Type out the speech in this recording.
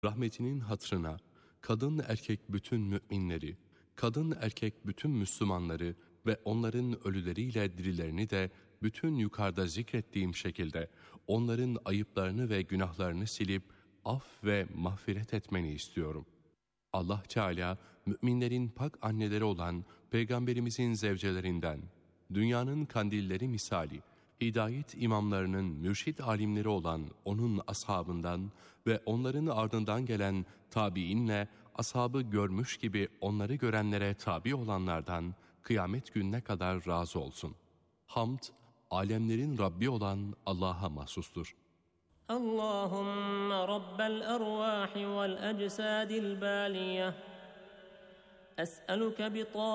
Rahmetinin hatırına kadın erkek bütün müminleri, kadın erkek bütün Müslümanları ve onların ölüleriyle dirilerini de bütün yukarıda zikrettiğim şekilde onların ayıplarını ve günahlarını silip af ve mağfiret etmeni istiyorum. Allah Teala müminlerin pak anneleri olan Peygamberimizin zevcelerinden, dünyanın kandilleri misali, hidayet imamlarının mürşid alimleri olan onun ashabından ve onların ardından gelen tabiinle ashabı görmüş gibi onları görenlere tabi olanlardan kıyamet gününe kadar razı olsun. Hamd, alemlerin Rabbi olan Allah'a mahsustur. اللهم رب الأرواح والأجساد البالية أسألك